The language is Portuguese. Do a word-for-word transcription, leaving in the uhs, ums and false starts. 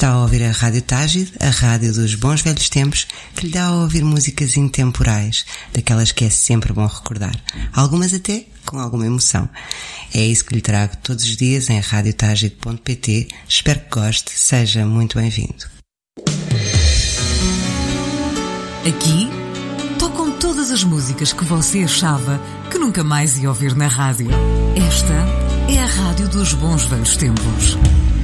Está a ouvir a Rádio Tágide, a rádio dos bons velhos tempos, que lhe dá a ouvir músicas intemporais, daquelas que é sempre bom recordar, algumas até com alguma emoção. É isso que lhe trago todos os dias em rádio tágide ponto pt. Espero que goste, seja muito bem-vindo. Aqui tocam todas as músicas que você achava que nunca mais ia ouvir na rádio. Esta é a rádio dos bons velhos tempos.